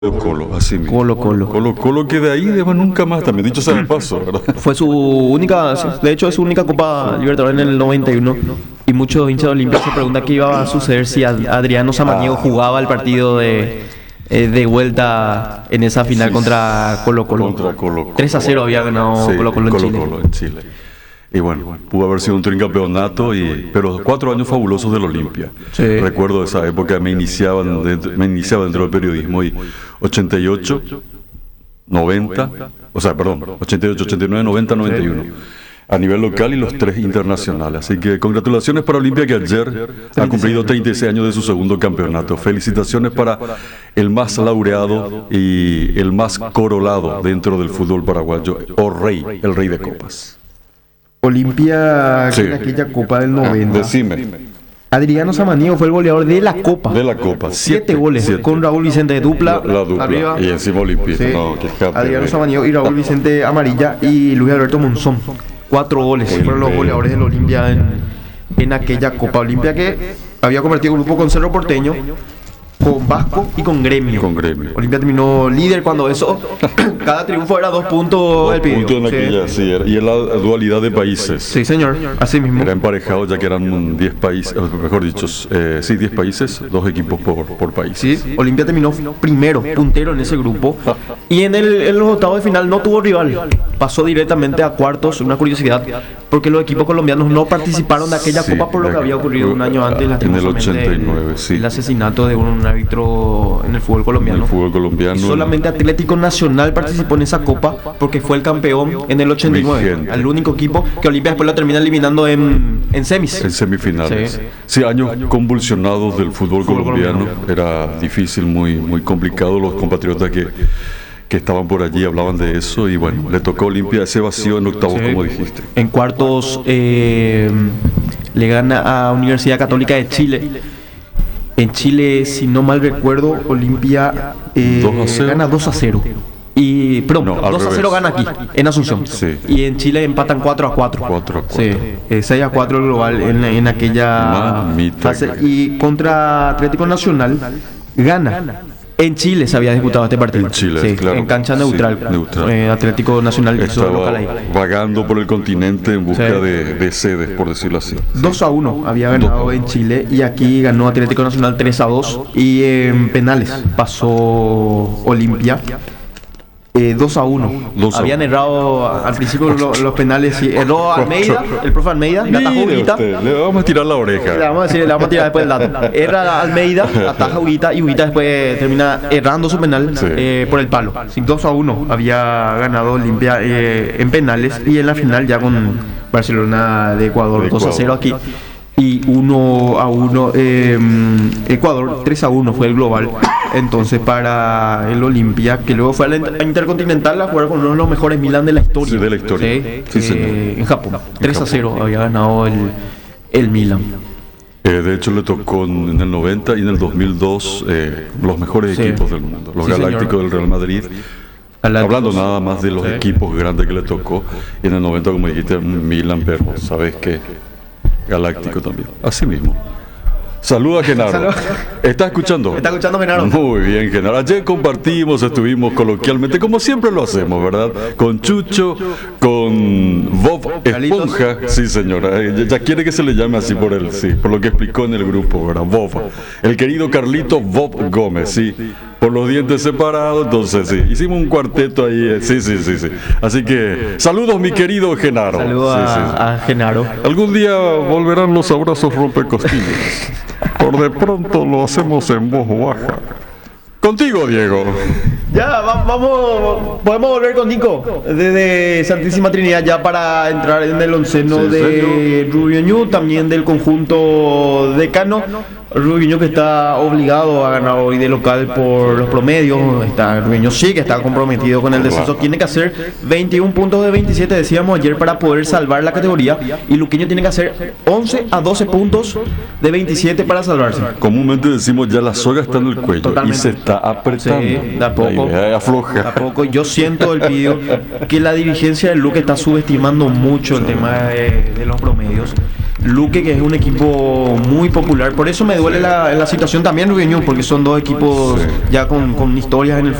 Colo, así mismo. Colo. Colo que de ahí después nunca más, también dicho sea de paso, ¿verdad? Fue su única, de hecho es su única Copa Libertadores en el 91. Y muchos hinchas de Olimpia se preguntan qué iba a suceder si Adriano Samaniego jugaba el partido de vuelta en esa final contra Colo Colo. 3-0 había ganado Sí, Colo Colo en Chile. en Chile. Y bueno, pudo haber sido un tricampeonato, pero 4 años fabulosos del Olimpia. Sí. Recuerdo esa época, me iniciaba dentro del periodismo y 88, 90, 88, 89, 90, 91. A nivel local y los 3 internacionales. Así que congratulaciones para Olimpia, que ayer ha cumplido 36 años de su segundo campeonato. Felicitaciones para el más laureado y el más corolado dentro del fútbol paraguayo, el rey de copas. Olimpia, Sí. en aquella Copa del 90. Decime. Adriano Samaniego fue el goleador de la Copa. De la Copa. 7 goles, 7. con Raúl Vicente de dupla. La dupla. Arriba. Y encima Olimpia. Sí. No, que escape. Adriano Samaniego y Raúl Vicente Amarilla y Luis Alberto Monzón. 4 goles. Fueron los goleadores del Olimpia en aquella Copa Olimpia, que había convertido el grupo con Cerro Porteño, con Vasco y con Gremio. Olimpia terminó líder cuando eso. Cada triunfo era 2 puntos del Punto en aquella, Sí. sí. Y en la dualidad de países. Sí, señor. Así mismo. Era emparejado, ya que eran 10 países, mejor dicho, 10 países, 2 equipos por país. Sí, Olimpia terminó primero, puntero en ese grupo. Y en los octavos de final no tuvo rival. Pasó directamente a cuartos, una curiosidad, porque los equipos colombianos no participaron de aquella Sí, Copa por lo que había ocurrido un año antes, en el lastimosamente, 89, sí. el asesinato de un árbitro en el fútbol En colombiano. el fútbol colombiano. Solamente Atlético Nacional participó en esa Copa porque fue el campeón en el 89. Vigente. El único equipo que Olimpia después lo termina eliminando en semis. En semifinales. Sí. Sí, años convulsionados del fútbol colombiano. Era difícil, muy complicado. Los compatriotas que estaban por allí hablaban de eso. Y bueno, le tocó a Olimpia ese vacío en octavos, Sí. como dijiste. En cuartos le gana a Universidad Católica de Chile. En Chile, si no mal recuerdo, Olimpia 2-0. gana 2-0. Y, perdón, No, al 2-0 revés. gana aquí, en Asunción. Sí. Y en Chile empatan 4-4. 4-4. Sí, 6-4 el global en aquella Mamita. fase. Y contra Atlético Nacional gana. En Chile se había disputado este partido. En Chile, Sí, claro. en cancha Sí, neutral. neutral. Atlético Nacional hizo el local ahí. Estaba vagando por el continente en busca Sí. de sedes, por decirlo así. 2-1 había ganado en Chile y aquí ganó Atlético Nacional 3-2 y en penales pasó Olimpia 2-1. 2-1. Habían errado al principio los penales y erró Almeida, el profe Almeida, le atajó Mire Huguita. usted, le vamos a tirar la oreja. Le vamos a tirar después el dato. Erra Almeida, ataja Huguita y Huguita después termina errando su penal Sí. por el palo. 2-1 había ganado Olimpia en penales y en la final ya con Barcelona de Ecuador, De 2-0 aquí. Y 1-1 Ecuador, 3-1 fue el global. Entonces para el Olimpia, que luego fue a la Intercontinental a jugar con uno de los mejores Milan de la historia. Sí, de la historia. Sí, señor. En Japón. 3-0 había ganado el Milan. De hecho, le tocó en el 90 y en el 2002 los mejores Sí. equipos del mundo. Los Sí, Galácticos señor. del Real Madrid. Hablando nada más de los Sí. equipos grandes que le tocó. Y en el 90, como dijiste, Milan, pero ¿sabes qué? Galáctico también. Así mismo. Saluda, Genaro. Saluda. ¿Estás escuchando? ¿Está escuchando, Genaro? Muy bien, Genaro. Ayer compartimos, estuvimos coloquialmente, como siempre lo hacemos, ¿verdad? Con Chucho, con Bob Carlitos. Esponja. Sí, señora. Ya quiere que se le llame así por él, sí. Por lo que explicó en el grupo, ¿verdad? Bob. El querido Carlito Bob Gómez, sí. Por los dientes separados, entonces sí. Hicimos un cuarteto ahí. Sí. Así que, saludos, mi querido Genaro. Saludos Sí. a Genaro. Algún día volverán los abrazos rompecostillas. Por de pronto lo hacemos en voz baja. Contigo, Diego. Ya, podemos volver con Nico desde Santísima Trinidad ya para entrar en el onceno Sí, de Rubioño, también del conjunto decano. Rubioño que está obligado a ganar hoy de local por los promedios. Rubioño sí que está comprometido con el descenso. Tiene que hacer 21 puntos de 27, decíamos ayer, para poder salvar la categoría. Y Luqueño tiene que hacer 11 a 12 puntos de 27 para salvarse. Comúnmente decimos ya la soga está en el cuello Totalmente. y se está apretando. Sí, de a poco. La idea afloja. Tampoco yo siento el video que la dirigencia del Luque está subestimando mucho el tema de los promedios Luque, que es un equipo muy popular. Por eso me duele la situación también Rubio Ñu, porque son dos equipos ya con historias en el